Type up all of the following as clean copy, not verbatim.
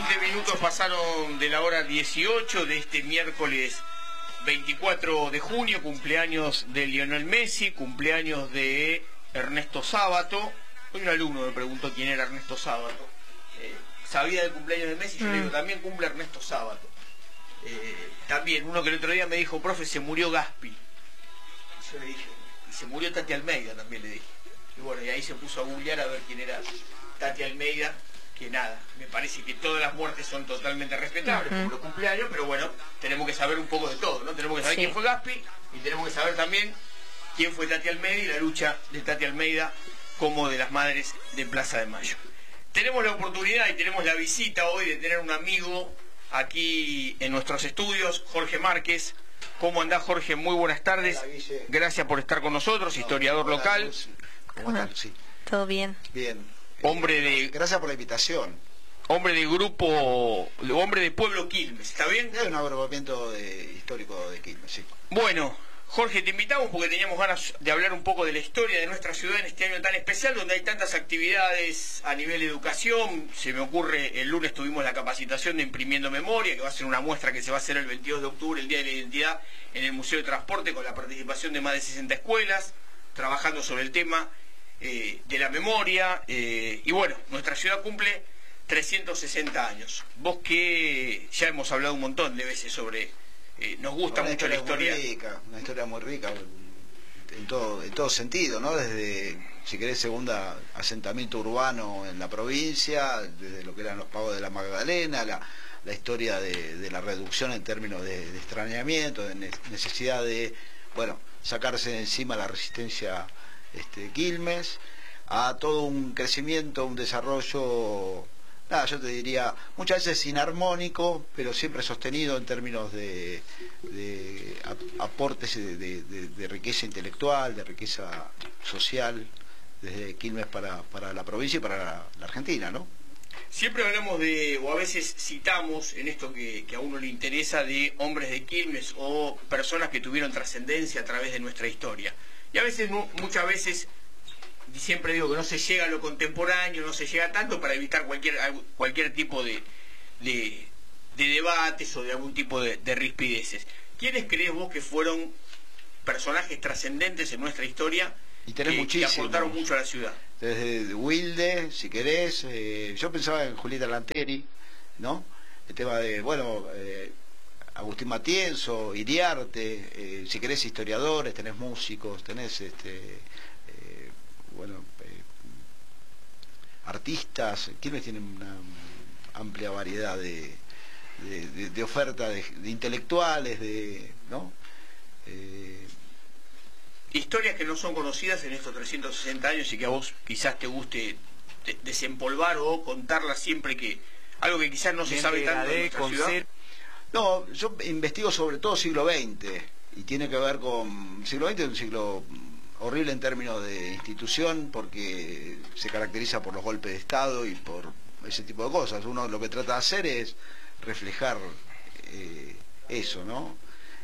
20 minutos pasaron de la hora 18 de este miércoles 24 de junio, cumpleaños de Lionel Messi, cumpleaños de Ernesto Sábato. Hoy un alumno me preguntó quién era Ernesto Sábato. Sabía del cumpleaños de Messi, yo le digo, también cumple Ernesto Sábato. También, uno que el otro día me dijo, profe, se murió Gaspi. Y yo le dije, y se murió Tati Almeida también, le dije. Y bueno, y ahí se puso a googlear a ver quién era Tati Almeida, que nada, me parece que todas las muertes son totalmente respetables, como los cumpleaños, pero bueno, tenemos que saber un poco de todo, ¿no? Tenemos que saber quién fue Gaspi y tenemos que saber también quién fue Tati Almeida y la lucha de Tati Almeida como de las madres de Plaza de Mayo. Tenemos la oportunidad y tenemos la visita hoy de tener un amigo aquí en nuestros estudios, Jorge Márquez. ¿Cómo andás, Jorge? Muy buenas tardes. Gracias por estar con nosotros, historiador local. ¿Cómo estás? Sí. Todo bien. Bien. Hombre de... Gracias por la invitación. Hombre de grupo... Hombre de pueblo Quilmes, ¿está bien? Es un agrupamiento histórico de Quilmes, sí. Bueno, Jorge, te invitamos porque teníamos ganas de hablar un poco de la historia de nuestra ciudad en este año tan especial, donde hay tantas actividades a nivel de educación. Se me ocurre, el lunes tuvimos la capacitación de Imprimiendo Memoria, que va a ser una muestra que se va a hacer el 22 de octubre, el Día de la Identidad, en el Museo de Transporte, con la participación de más de 60 escuelas, trabajando sobre el tema de la memoria, y bueno, nuestra ciudad cumple 360 años. Vos que ya hemos hablado un montón de veces sobre, nos gusta mucho la historia. Una historia muy rica en todo sentido, ¿no? Desde, si querés, segundo asentamiento urbano en la provincia, desde lo que eran los pagos de la Magdalena, la historia de la reducción en términos de extrañamiento, de necesidad de, bueno, sacarse de encima la resistencia Quilmes, a todo un crecimiento, un desarrollo, nada, yo te diría, muchas veces inarmónico, pero siempre sostenido en términos de aportes de riqueza intelectual, de riqueza social, desde Quilmes para la provincia y para la Argentina, ¿no? Siempre hablamos de, o a veces citamos en esto que a uno le interesa, de hombres de Quilmes o personas que tuvieron trascendencia a través de nuestra historia. Y a veces, muchas veces, siempre digo que no se llega a lo contemporáneo, no se llega tanto para evitar cualquier tipo de debates o de algún tipo de rispideces. ¿Quiénes crees vos que fueron personajes trascendentes en nuestra historia y que aportaron mucho a la ciudad? Desde Wilde, si querés, yo pensaba en Julieta Lanteri, ¿no? El tema de, bueno, Agustín Matienzo, Iriarte, si querés historiadores, tenés músicos, tenés artistas. Quilmes tiene una amplia variedad de oferta de intelectuales, ¿no? Historias que no son conocidas en estos 360 años y que a vos quizás te guste desempolvar o contarlas siempre, que algo que quizás no se sabe tanto de nuestra ciudad. No, yo investigo sobre todo siglo XX, y tiene que ver con... Siglo XX es un siglo horrible en términos de institución, porque se caracteriza por los golpes de Estado y por ese tipo de cosas. Uno lo que trata de hacer es reflejar eso, ¿no?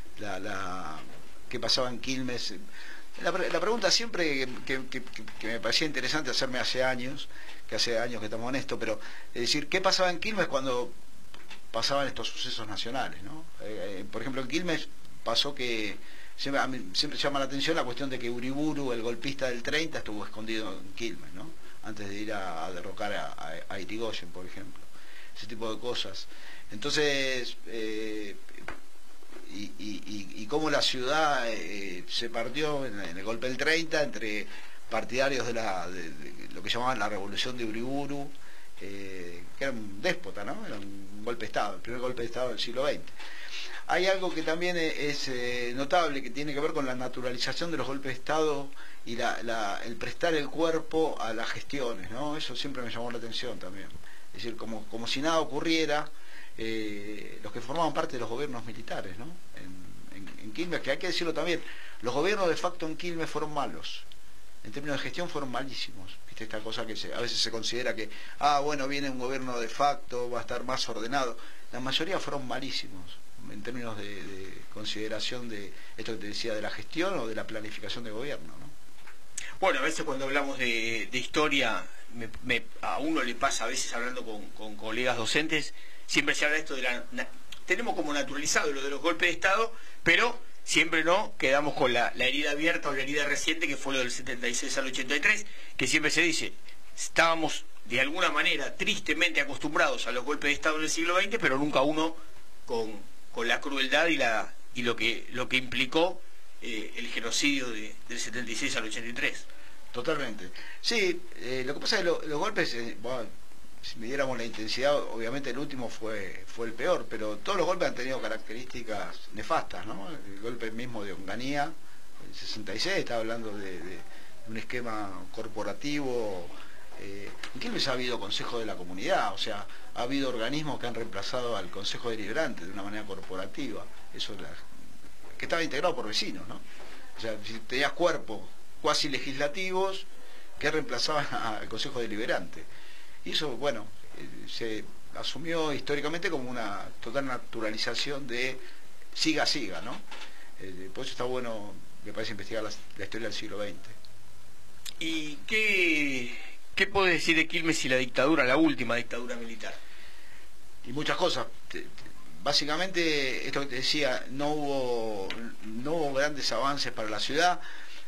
¿Qué pasaba en Quilmes? La pregunta siempre que me parecía interesante hacerme hace años que estamos en esto, pero es decir, ¿qué pasaba en Quilmes cuando pasaban estos sucesos nacionales, ¿no? Por ejemplo, en Quilmes pasó que a mí siempre llama la atención la cuestión de que Uriburu, el golpista del 30, estuvo escondido en Quilmes, ¿no? Antes de ir a derrocar a Irigoyen, por ejemplo. Ese tipo de cosas. Entonces, y cómo la ciudad se partió en el golpe del 30 entre partidarios de lo que llamaban la revolución de Uriburu, que era un déspota, ¿no? Era un golpe de Estado, el primer golpe de Estado del siglo XX. Hay algo que también es notable, que tiene que ver con la naturalización de los golpes de Estado y el prestar el cuerpo a las gestiones, ¿no? Eso siempre me llamó la atención también. Es decir, como si nada ocurriera, los que formaban parte de los gobiernos militares, ¿no? En Quilmes, que hay que decirlo también, los gobiernos de facto en Quilmes fueron malos. En términos de gestión fueron malísimos. ¿Viste? Esta cosa que a veces se considera que, bueno, viene un gobierno de facto, va a estar más ordenado. La mayoría fueron malísimos en términos de consideración de esto que te decía, de la gestión o de la planificación de gobierno, ¿no? Bueno, a veces cuando hablamos de historia a uno le pasa a veces hablando con colegas docentes, siempre se habla de esto de tenemos como naturalizado lo de los golpes de Estado, pero siempre no quedamos con la herida abierta o la herida reciente, que fue lo del 76 al 83, que siempre se dice, estábamos de alguna manera tristemente acostumbrados a los golpes de Estado en el siglo XX, pero nunca uno con la crueldad y lo que implicó el genocidio del 76 al 83. Totalmente. Sí, lo que pasa es que los golpes, bueno, si midiéramos la intensidad, obviamente el último fue el peor, pero todos los golpes han tenido características nefastas, ¿no? El golpe mismo de Onganía, el 66, estaba hablando de un esquema corporativo. En Quilmes ha habido consejo de la comunidad, o sea, ha habido organismos que han reemplazado al consejo deliberante de una manera corporativa, que estaba integrado por vecinos, ¿no? O sea, si tenías cuerpos cuasi legislativos que reemplazaban al consejo deliberante. Y eso, bueno, se asumió históricamente como una total naturalización de siga, ¿no? Por eso está bueno, me parece, investigar la historia del siglo XX. ¿Y qué puede decir de Quilmes y la dictadura, la última dictadura militar? Y muchas cosas. Básicamente, esto que te decía, no hubo grandes avances para la ciudad.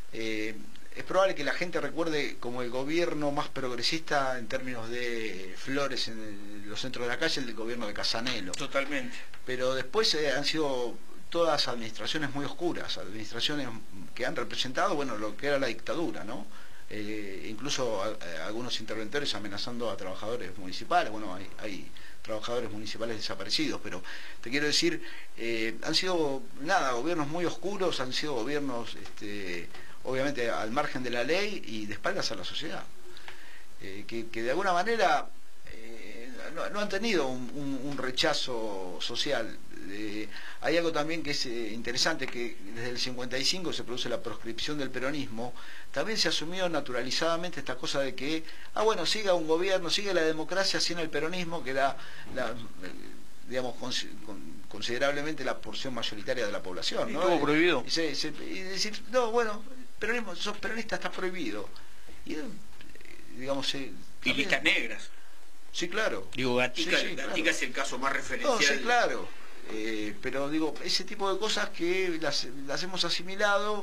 Es probable que la gente recuerde como el gobierno más progresista en términos de flores en los centros de la calle, el gobierno de Casanelo. Totalmente. Pero después han sido todas administraciones muy oscuras, administraciones que han representado, bueno, lo que era la dictadura, ¿no? Incluso algunos interventores amenazando a trabajadores municipales. Bueno, hay trabajadores municipales desaparecidos, pero te quiero decir, han sido, gobiernos muy oscuros, han sido gobiernos, obviamente, al margen de la ley y de espaldas a la sociedad, que de alguna manera no han tenido un rechazo social. Hay algo también que es interesante, que desde el 55 se produce la proscripción del peronismo. También se asumió naturalizadamente esta cosa de que, bueno, siga un gobierno, sigue la democracia sin el peronismo, que era, digamos, considerablemente la porción mayoritaria de la población, ¿no? Estuvo prohibido. Y decir, no, bueno, peronismo, sos peronista, está prohibido. Y, digamos... y listas negras. Sí, claro. Digo, Gatica, sí, Gatica claro. Es el caso más referencial. No, sí, claro. Pero digo, ese tipo de cosas que las hemos asimilado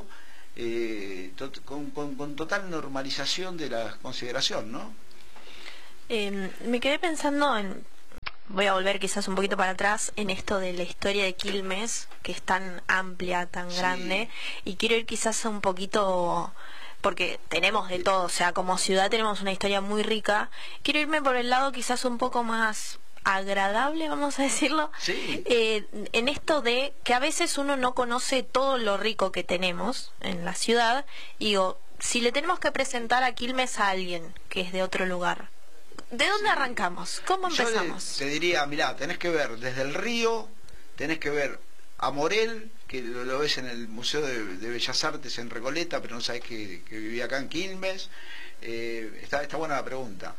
con total normalización de la consideración, ¿no? Me quedé pensando voy a volver quizás un poquito para atrás en esto de la historia de Quilmes, que es tan amplia, tan grande, y quiero ir quizás un poquito, porque tenemos de todo, o sea, como ciudad tenemos una historia muy rica. Quiero irme por el lado quizás un poco más agradable, vamos a decirlo, sí. En esto de que a veces uno no conoce todo lo rico que tenemos en la ciudad. Y digo, si le tenemos que presentar a Quilmes a alguien que es de otro lugar, ¿de dónde arrancamos? ¿Cómo empezamos? Yo te diría, mirá, tenés que ver desde el río, tenés que ver a Morel, que lo ves en el Museo de Bellas Artes en Recoleta, pero no sabés que vivía acá en Quilmes. Está buena la pregunta.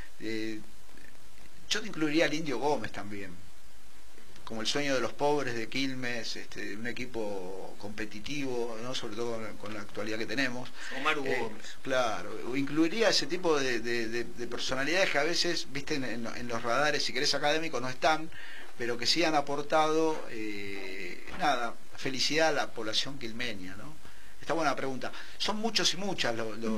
Yo te incluiría al Indio Gómez también, como el sueño de los pobres de Quilmes, un equipo competitivo, ¿no? Sobre todo con la actualidad que tenemos. Omar Gómez. Claro, incluiría ese tipo de personalidades que a veces, viste, en los radares, si querés, académicos no están, pero que sí han aportado, felicidad a la población quilmeña, ¿no? Está buena la pregunta. Son muchos y muchas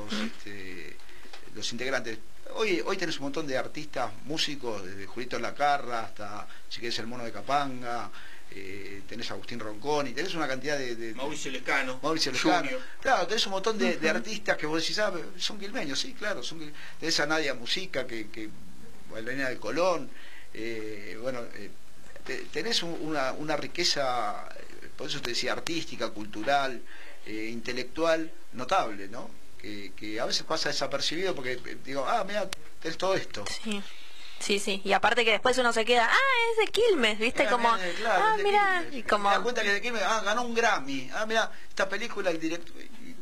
los integrantes. Hoy tenés un montón de artistas, músicos, desde Julito Lacarra hasta, si querés, el Mono de Capanga, tenés a Agustín Ronconi, tenés una cantidad de Mauricio Lescano. Junior. Claro, tenés un montón de artistas que vos decís, son quilmeños, sí, claro. Tenés a Nadia Musica, que bailarina del Colón. Tenés una riqueza, por eso te decía, artística, cultural, intelectual, notable, ¿no? Que a veces pasa desapercibido porque digo, mira, tenés todo esto. Sí, y aparte que después uno se queda, es de Quilmes, ¿viste? Claro, mira, y como... Te das cuenta que de Quilmes, ganó un Grammy, mira, esta película, el director...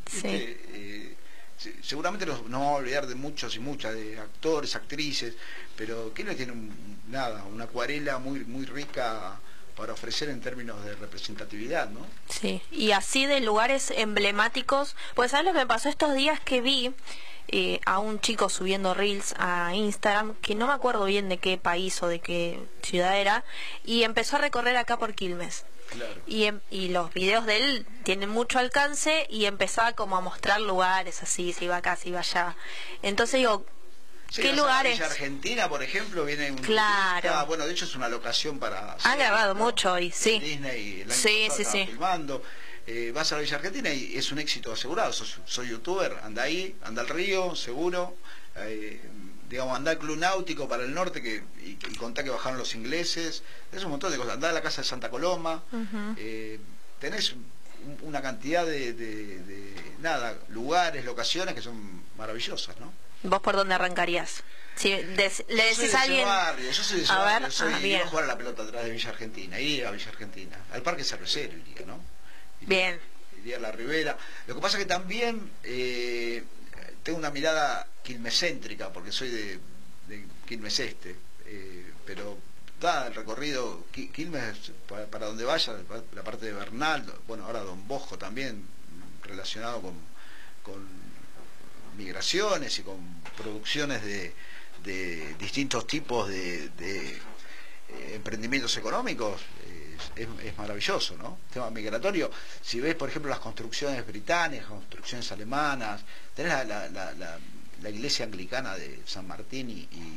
Seguramente nos vamos a olvidar de muchos y muchas, de actores, actrices, pero Quilmes tiene una acuarela muy, muy rica para ofrecer en términos de representatividad, ¿no? Sí, y así de lugares emblemáticos. Pues ¿sabes lo que me pasó estos días que vi? a un chico subiendo reels a Instagram, que no me acuerdo bien de qué país o de qué ciudad era, y empezó a recorrer acá por Quilmes. Claro. Y los videos de él tienen mucho alcance y empezaba como a mostrar lugares así, se iba acá, se iba allá. Entonces digo, Sí, ¿qué lugares? Argentina, por ejemplo, viene un Claro. turista, bueno, de hecho es una locación para... Han grabado mucho hoy, sí. Disney, el año Sí, pasado sí, estaba sí. filmando. Vas a la Villa Argentina y es un éxito asegurado. Soy youtuber, anda ahí, anda al río, seguro. Digamos, anda al Club Náutico para el norte y contá que bajaron los ingleses. Es un montón de cosas. Andá a la casa de Santa Coloma. Tenés una cantidad de lugares, locaciones que son maravillosas, ¿no? ¿Vos por dónde arrancarías? Si le decís a alguien... Yo soy de ese A ver, barrio, bien. iba a jugar a la pelota atrás de Villa Argentina, iría a Villa Argentina, al Parque Cervecero iría, ¿no? Bien. Iría a la Ribera. Lo que pasa es que también tengo una mirada quilmescéntrica, porque soy de Quilmes Este, pero el recorrido, Quilmes, para donde vaya, la parte de Bernal, bueno, ahora Don Bosco también, relacionado con migraciones y con producciones de distintos tipos de emprendimientos económicos, es maravilloso, ¿no? El tema migratorio, si ves por ejemplo las construcciones británicas, construcciones alemanas, tenés la iglesia anglicana de San Martín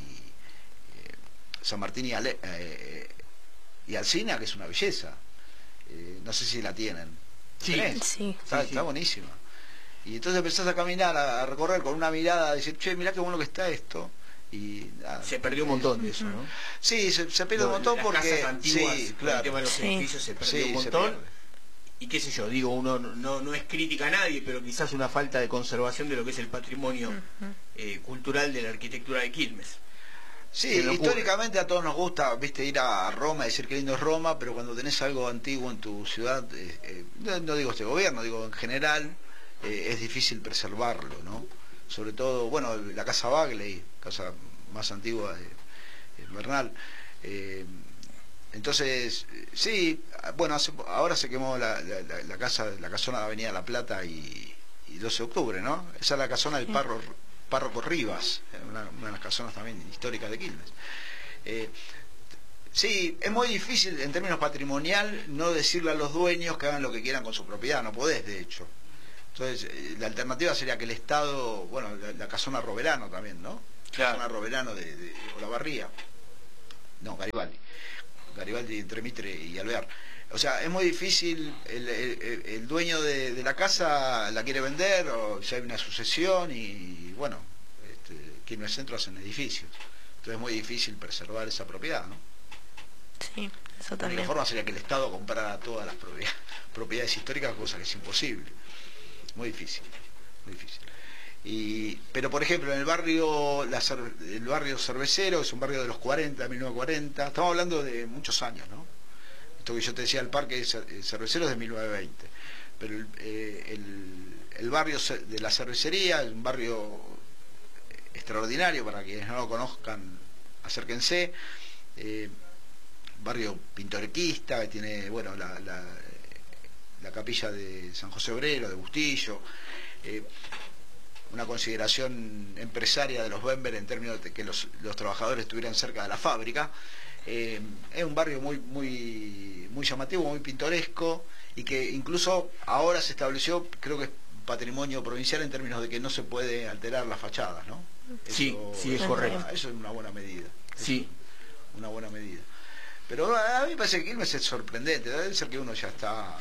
y Alsina, que es una belleza, no sé si la tienen. Sí. Sí. Está buenísima. Y entonces empezás a caminar, a recorrer con una mirada, a decir, che, mirá qué bueno que está esto. Y nada, Se perdió un montón de eso, ¿no? Sí, se pierde un montón Las porque... casas antiguas, sí, con claro. el tema de los Sí. edificios se perdió Sí, un se montón. pierde. Y qué sé yo, digo, uno no es crítica a nadie, pero quizás una falta de conservación de lo que es el patrimonio cultural de la arquitectura de Quilmes. Sí, Se me ocurre. históricamente a todos nos gusta, viste, ir a Roma y decir que lindo es Roma, pero cuando tenés algo antiguo en tu ciudad, no digo este gobierno, digo en general, es difícil preservarlo, ¿no? Sobre todo, bueno, la casa Bagley, casa más antigua de Bernal. Entonces, sí, bueno, ahora se quemó la casona de Avenida La Plata y 12 de octubre, ¿no? Esa es la casona del párroco Rivas, una de las casonas también históricas de Quilmes. Sí, es muy difícil en términos patrimonial no decirle a los dueños que hagan lo que quieran con su propiedad, no podés de hecho. Entonces, la alternativa sería que el Estado, bueno, la casona Roverano también, ¿no? Claro. Casona Roverano de Olavarría. No, Garibaldi entre Mitre y Alvear. O sea, es muy difícil, el dueño de la casa la quiere vender, o ya hay una sucesión y bueno, Quilmes Centro hacen edificios. Entonces es muy difícil preservar esa propiedad, ¿no? Sí, eso La única también. forma sería que el Estado comprara todas las propiedades históricas, cosa que es imposible. Muy difícil, muy difícil. Pero por ejemplo, en el barrio Cervecero, es un barrio de los 40, 1940, estamos hablando de muchos años, ¿no? Esto que yo te decía, el parque Cervecero es de 1920, pero el barrio de la cervecería es un barrio extraordinario, para quienes no lo conozcan, acérquense. Barrio pintoresquista, que tiene, bueno, la capilla de San José Obrero, de Bustillo, una consideración empresaria de los Bember en términos de que los trabajadores estuvieran cerca de la fábrica. Es un barrio muy llamativo, muy pintoresco, y que incluso ahora se estableció, creo que es patrimonio provincial en términos de que no se puede alterar las fachadas, ¿no? Sí, es correcto. Eso es una buena medida. Sí. Una buena medida. Pero a mí me parece que Quilmes es sorprendente. Debe ser que uno ya está,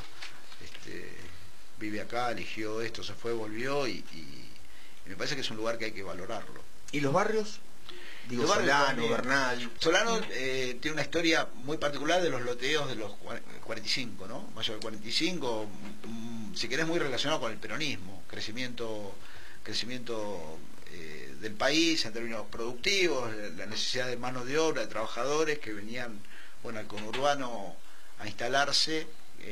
vive acá, eligió esto, se fue, volvió y me parece que es un lugar que hay que valorarlo. ¿Y los barrios? Digo, Los barrios Solano, también. Bernal. Solano tiene una historia muy particular de los loteos de los 45, ¿no? Mayo del 45, si querés, muy relacionado con el peronismo, crecimiento del país en términos productivos, la necesidad de mano de obra, de trabajadores que venían, bueno, al conurbano a instalarse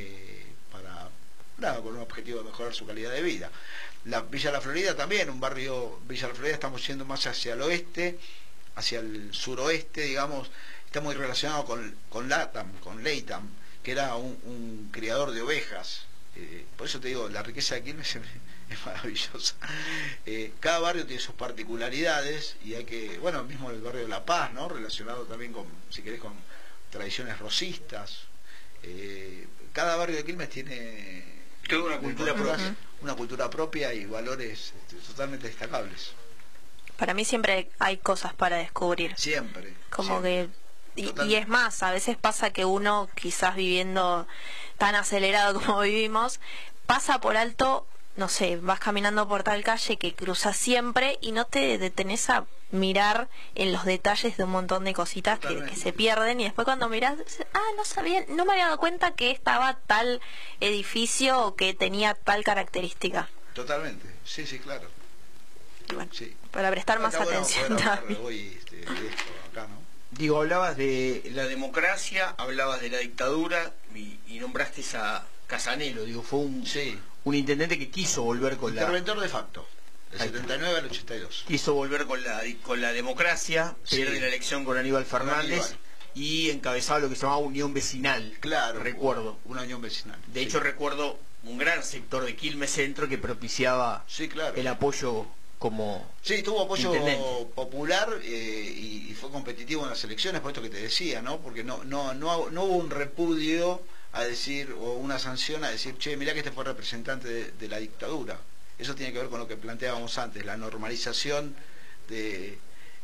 con un objetivo de mejorar su calidad de vida. La Villa La Florida también, un barrio, Villa La Florida, estamos yendo más hacia el oeste, hacia el suroeste, digamos, está muy relacionado con Latam, con Leighton, que era un criador de ovejas por eso te digo, la riqueza de Quilmes es maravillosa. Cada barrio tiene sus particularidades y hay que, bueno, mismo el barrio de La Paz, ¿no? Relacionado también con, si querés, con tradiciones rosistas. Cada barrio de Quilmes tiene toda una cultura propia y valores totalmente destacables. Para mí siempre hay cosas para descubrir. Siempre. Como siempre. que... Y es más, a veces pasa que uno, quizás viviendo tan acelerado como vivimos, pasa por alto, no sé, vas caminando por tal calle que cruzas siempre y no te detenés a mirar en los detalles de un montón de cositas que se pierden, y después cuando mirás, no sabía, no me había dado cuenta que estaba tal edificio o que tenía tal característica. Totalmente, sí, sí, claro. Bueno, sí. Para prestar más atención también. De esto acá, ¿no? Digo, hablabas de la democracia, hablabas de la dictadura y nombraste a Casanelo. Digo, fue un intendente que quiso volver con interventor de facto, del 79 al 82. Quiso volver con la democracia, pierde la elección con Aníbal Fernández y encabezaba lo que se llamaba Unión Vecinal. Claro, recuerdo. Una unión vecinal. De hecho, recuerdo un gran sector de Quilmes Centro que propiciaba el apoyo como tuvo apoyo intendente popular y fue competitivo en las elecciones, por esto que te decía, ¿no? Porque no hubo un repudio a decir, o una sanción a decir, che, mirá que este fue representante de la dictadura. Eso tiene que ver con lo que planteábamos antes, la normalización de,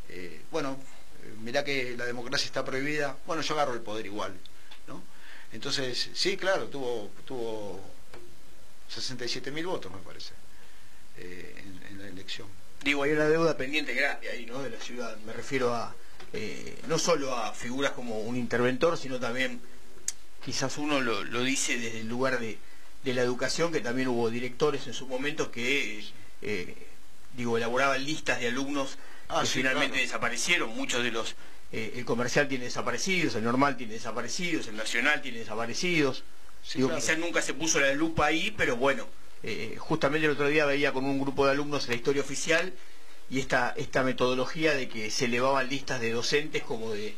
mirá que la democracia está prohibida, bueno, yo agarro el poder igual, ¿no? Entonces, sí, claro, tuvo 67.000 votos, me parece, en la elección. Digo, hay una deuda pendiente grande ahí, ¿no? De la ciudad. Me refiero a no solo a figuras como un interventor, sino también, quizás uno lo dice desde el lugar de la educación, que también hubo directores en su momento que elaboraban listas de alumnos que finalmente desaparecieron. Muchos de los el comercial tiene desaparecidos, el normal tiene desaparecidos, el nacional tiene desaparecidos. Quizás nunca se puso la lupa ahí, pero bueno, justamente el otro día veía con un grupo de alumnos la historia oficial y esta metodología de que se elevaban listas de docentes como de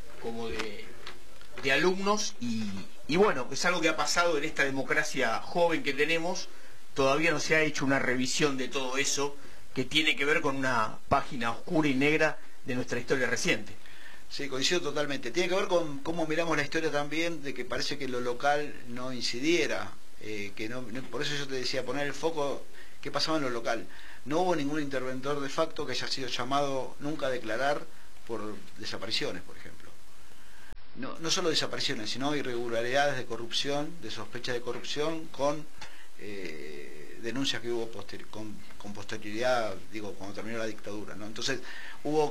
alumnos y bueno, es algo que ha pasado en esta democracia joven que tenemos. Todavía no se ha hecho una revisión de todo eso, que tiene que ver con una página oscura y negra de nuestra historia reciente. Sí, coincido totalmente. Tiene que ver con cómo miramos la historia también, de que parece que lo local no incidiera, por eso yo te decía, poner el foco, ¿qué pasaba en lo local? No hubo ningún interventor de facto que haya sido llamado nunca a declarar por desapariciones, por ejemplo. No solo desapariciones, sino irregularidades de corrupción, de sospecha de corrupción, con denuncias que hubo con posterioridad, cuando terminó la dictadura, ¿no? Entonces hubo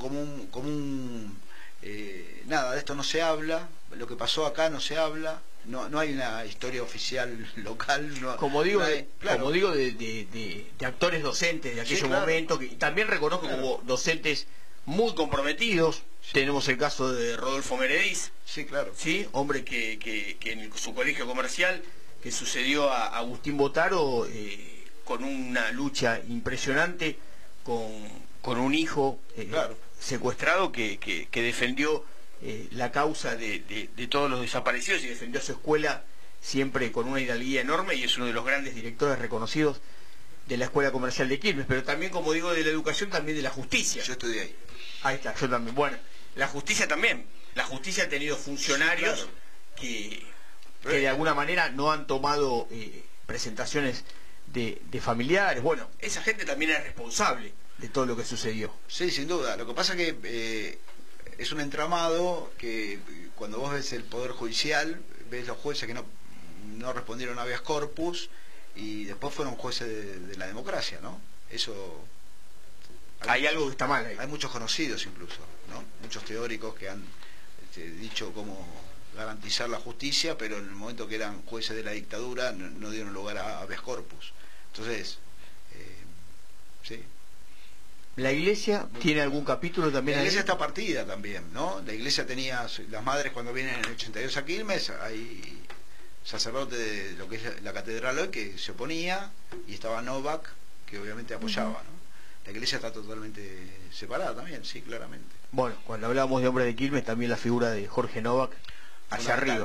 nada, de esto no se habla, lo que pasó acá no se habla, no hay una historia oficial local. Como digo, de actores docentes de aquellos momentos, que también reconozco que hubo docentes muy comprometidos. Tenemos el caso de Rodolfo Merediz, hombre que en su colegio comercial, que sucedió a Agustín Botaro, con una lucha impresionante con un hijo secuestrado que defendió la causa de todos los desaparecidos y defendió su escuela siempre con una hidalguía enorme, y es uno de los grandes directores reconocidos de la Escuela Comercial de Quilmes, pero también, como digo, de la educación, también de la justicia. Yo estudié ahí. Ahí está, yo también. Bueno, la justicia también. La justicia ha tenido funcionarios que de alguna manera no han tomado presentaciones de familiares. Bueno, esa gente también es responsable de todo lo que sucedió. Sí, sin duda. Lo que pasa es que es un entramado que cuando vos ves el Poder Judicial, ves los jueces que no respondieron a habeas corpus y después fueron jueces de la democracia, ¿no? Eso... Hay algo que está mal ahí. Hay muchos conocidos incluso, ¿no? Muchos teóricos que han dicho cómo garantizar la justicia, pero en el momento que eran jueces de la dictadura no dieron lugar a habeas corpus. Entonces, sí. ¿La iglesia tiene algún capítulo también? La iglesia está partida también, ¿no? La iglesia tenía, las madres cuando vienen en el 82 a Quilmes, hay sacerdote de lo que es la catedral hoy que se oponía, y estaba Novak, que obviamente apoyaba, ¿no? La iglesia está totalmente separada también, sí, claramente. Bueno, cuando hablábamos de hombres de Quilmes, también la figura de Jorge Novak, allá arriba.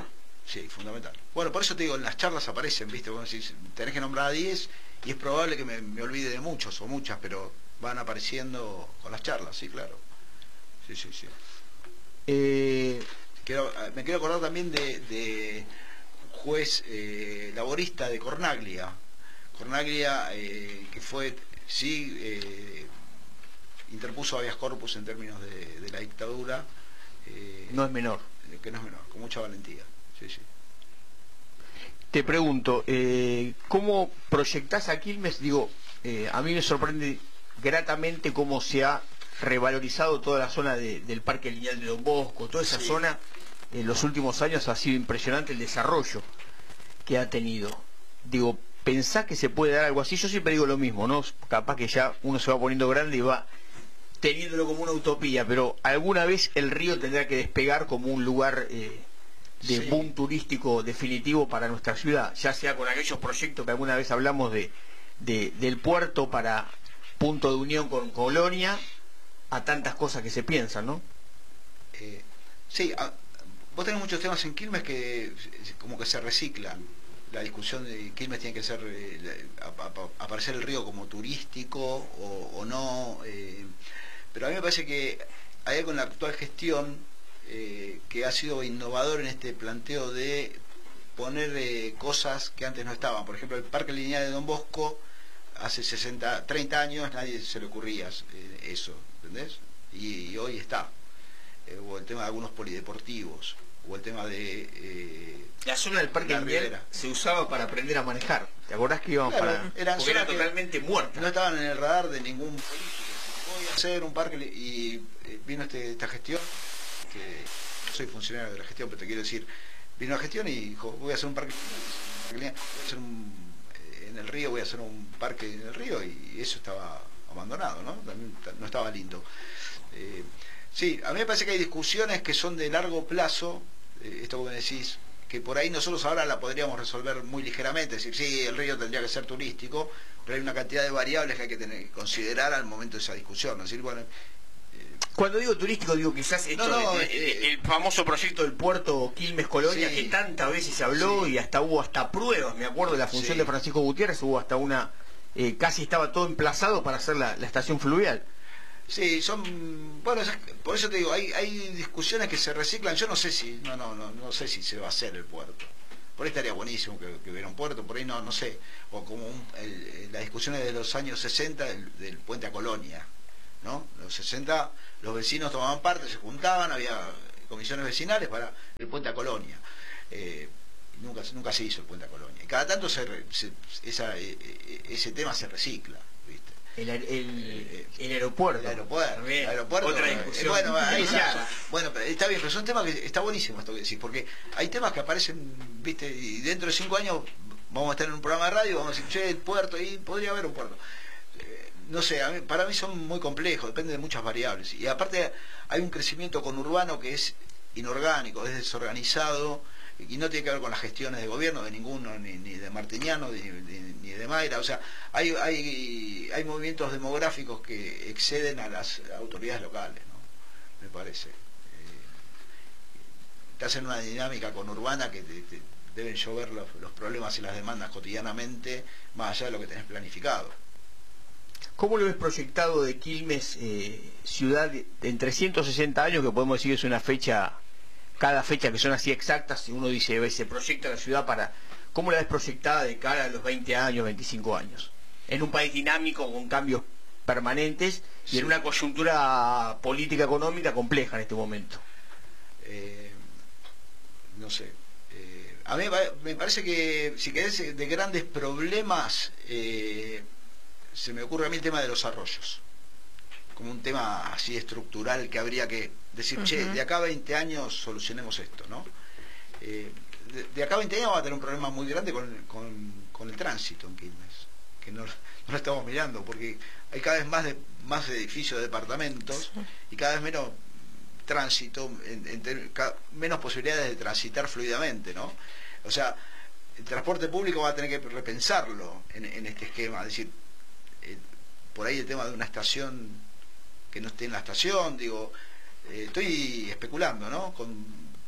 sí, fundamental. Bueno, por eso te digo, en las charlas aparecen, ¿viste? Vos decís, tenés que nombrar a 10 y es probable que me olvide de muchos o muchas, pero van apareciendo con las charlas, sí, claro. Sí, sí, sí. Me quiero acordar también de un juez laborista de Cornaglia. Cornaglia, que fue, sí, interpuso habeas corpus en términos de la dictadura. No es menor. Que no es menor, con mucha valentía. Sí, sí. Te pregunto, ¿cómo proyectás a Quilmes? Digo, a mí me sorprende gratamente cómo se ha revalorizado toda la zona del Parque Lineal de Don Bosco, toda esa zona en los últimos años ha sido impresionante el desarrollo que ha tenido. Digo, ¿pensás que se puede dar algo así? Yo siempre digo lo mismo, ¿no? Capaz que ya uno se va poniendo grande y va teniéndolo como una utopía, pero alguna vez el río tendrá que despegar como un lugar de boom turístico definitivo para nuestra ciudad, ya sea con aquellos proyectos que alguna vez hablamos del puerto para punto de unión con Colonia, a tantas cosas que se piensan, ¿no? Sí, vos tenés muchos temas en Quilmes que como que se reciclan. La discusión de Quilmes tiene que ser aparecer el río como turístico o no, pero a mí me parece que hay algo en la actual gestión que ha sido innovador en este planteo de poner cosas que antes no estaban. Por ejemplo, el Parque Lineal de Don Bosco, hace 30 años nadie se le ocurría eso, ¿entendés? Y hoy está. O el tema de algunos polideportivos, o el tema de... la zona del Parque Lineal se usaba para aprender a manejar. ¿Te acordás que íbamos claro, porque era totalmente muerta? No estaban en el radar de ningún político. Voy a hacer un parque y vino esta gestión, que no soy funcionario de la gestión, pero te quiero decir, vino la gestión y dijo, voy a hacer un parque, voy a hacer en el río, voy a hacer un parque en el río, y eso estaba abandonado, ¿no? También no estaba lindo. Sí, a mí me parece que hay discusiones que son de largo plazo, esto que me decís, que por ahí nosotros ahora la podríamos resolver muy ligeramente, es decir, sí, el río tendría que ser turístico, pero hay una cantidad de variables que hay que considerar al momento de esa discusión, ¿no? Es decir, bueno, cuando digo turístico, digo quizás esto el famoso proyecto del puerto Quilmes Colonia, que tantas veces se habló, y hubo hasta pruebas, me acuerdo de la función de Francisco Gutiérrez, hubo hasta una, casi estaba todo emplazado para hacer la estación fluvial. Sí, bueno, por eso te digo, hay discusiones que se reciclan. Yo no sé si no sé si se va a hacer el puerto. Por ahí estaría buenísimo que hubiera un puerto, por ahí no sé, o como las discusiones de los años 60 del puente a Colonia, ¿no? Los 60 los vecinos tomaban parte, se juntaban, había comisiones vecinales para el puente a Colonia. Nunca se hizo el puente a Colonia. Y cada tanto ese tema se recicla, ¿viste? El aeropuerto. El aeropuerto. Otra discusión. Bueno, está bien, pero son temas que está buenísimo esto que decís, porque hay temas que aparecen, ¿viste? Y dentro de 5 años vamos a estar en un programa de radio, vamos a decir, che, el puerto, y podría haber un puerto. No sé, para mí son muy complejos, depende de muchas variables. Y aparte hay un crecimiento conurbano que es inorgánico, es desorganizado, y no tiene que ver con las gestiones de gobierno de ninguno, ni de Martiniano, ni de Mayra. O sea, hay movimientos demográficos que exceden a las autoridades locales, ¿no? Me parece. Te hacen una dinámica conurbana que te deben llover los problemas y las demandas cotidianamente, más allá de lo que tenés planificado. ¿Cómo lo ves proyectado de Quilmes, ciudad en 360 años, que podemos decir es una fecha, cada fecha que son así exactas, si uno dice, se proyecta la ciudad para... ¿Cómo la ves proyectada de cara a los 20 años, 25 años? En un país dinámico, con cambios permanentes, y en una coyuntura política económica compleja en este momento. No sé. A mí me parece que, si querés, de grandes problemas... se me ocurre a mí el tema de los arroyos, como un tema así estructural que habría que decir, che, de acá a 20 años solucionemos esto, ¿no? De acá a 20 años va a tener un problema muy grande con el tránsito en Quilmes, que no lo estamos mirando, porque hay cada vez más edificios de departamentos y cada vez menos tránsito, menos posibilidades de transitar fluidamente, ¿no? O sea, el transporte público va a tener que repensarlo en este esquema, es decir, por ahí el tema de una estación que no esté en la estación, digo, estoy especulando, ¿no?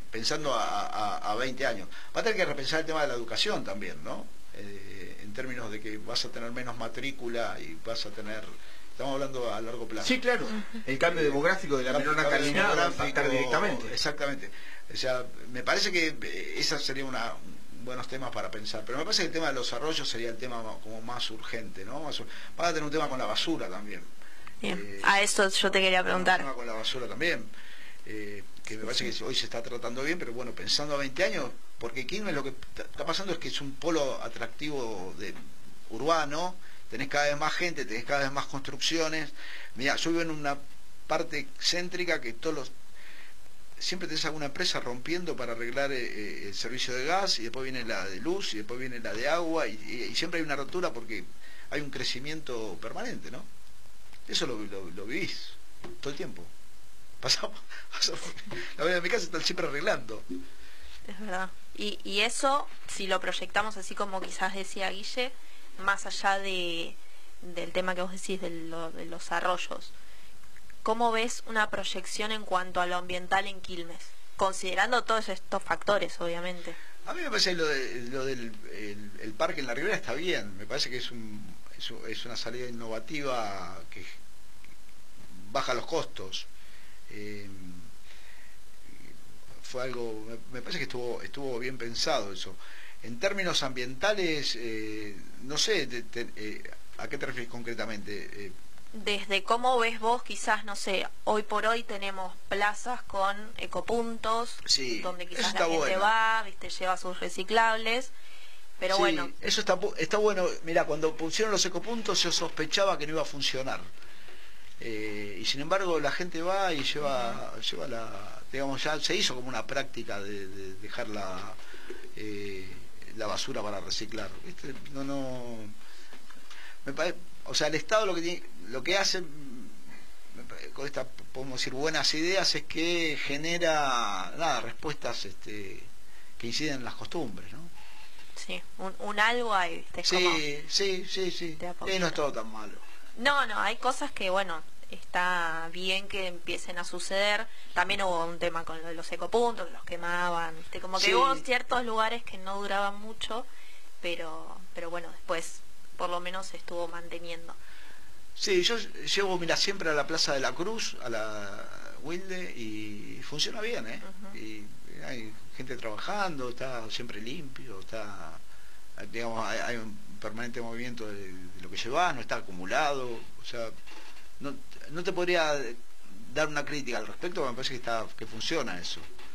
pensando a 20 años. Va a tener que repensar el tema de la educación también, ¿no? En términos de que vas a tener menos matrícula y vas a tener... Estamos hablando a largo plazo. Sí, claro. El cambio demográfico de la menor natalidad va a impactar directamente. Exactamente. O sea, me parece que esa sería buenos temas para pensar. Pero me parece que el tema de los arroyos sería el tema como más urgente, ¿no? Van a tener un tema con la basura también. Bien. A eso yo te quería preguntar. Un tema con la basura también. Que me parece que hoy se está tratando bien, pero bueno, pensando a 20 años, porque Quilmes lo que está pasando es que es un polo atractivo urbano, tenés cada vez más gente, tenés cada vez más construcciones. Mira, yo vivo en una parte céntrica que siempre tenés alguna empresa rompiendo para arreglar el servicio de gas, y después viene la de luz, y después viene la de agua, y siempre hay una rotura porque hay un crecimiento permanente, ¿no? Eso lo vivís todo el tiempo. Pasamos, la verdad, en mi casa están siempre arreglando. Es verdad. Y eso, si lo proyectamos así como quizás decía Guille, más allá del tema que vos decís de los arroyos, ¿cómo ves una proyección en cuanto a lo ambiental en Quilmes? Considerando todos estos factores, obviamente. A mí me parece lo del el parque en la Ribera está bien. Me parece que es una salida innovativa que baja los costos. Fue algo, me parece que estuvo bien pensado eso. En términos ambientales, no sé, ¿a qué te refieres concretamente? Desde cómo ves vos, quizás, no sé, hoy por hoy tenemos plazas con ecopuntos, sí, donde quizás la gente va, viste, lleva sus reciclables, pero sí, bueno. Eso está bueno. Mira, cuando pusieron los ecopuntos yo sospechaba que no iba a funcionar. Y sin embargo la gente va y lleva digamos, ya se hizo como una práctica de dejar la basura para reciclar, ¿viste? O sea, el Estado lo que hace con estas, podemos decir, buenas ideas, es que genera respuestas que inciden en las costumbres, ¿no? Sí, un algo hay, ¿viste? Sí, no es todo tan malo. No, hay cosas que, bueno, está bien que empiecen a suceder. También hubo un tema con lo de los ecopuntos, los quemaban, ¿viste? Como que hubo ciertos lugares que no duraban mucho, pero bueno, después por lo menos se estuvo manteniendo. Sí, yo llevo, mira, siempre a la Plaza de la Cruz, a la Wilde, y funciona bien, Y hay gente trabajando, está siempre limpio, digamos, hay un permanente movimiento de lo que llevas, no está acumulado. O sea, no te podría dar una crítica al respecto, pero me parece que funciona eso.